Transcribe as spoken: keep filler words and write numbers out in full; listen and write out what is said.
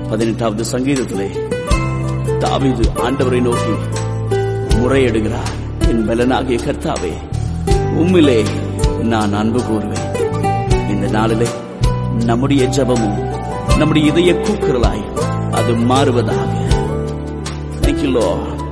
பதினெட்டாவது சங்கீதத்திலே தாவீது ஆண்டவரை நோக்கி முறையிடுகிறார். என் பலனாகிய கர்த்தாவே, உம்மிலே நான் அன்பு கூறுவேன். இந்த நாளிலே நம்முடைய ஜெபமும் நம்முடைய இதய கூக்குரலாய் அது மாறுவதாக. Thank you, Lord.